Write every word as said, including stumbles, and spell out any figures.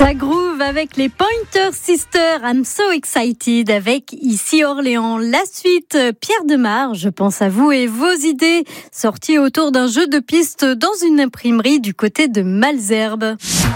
Ça groove avec les Pointer Sisters. I'm so excited avec ici Orléans. La suite, Pierre Demar, je pense à vous et vos idées sorties autour d'un jeu de piste dans une imprimerie du côté de Malesherbes.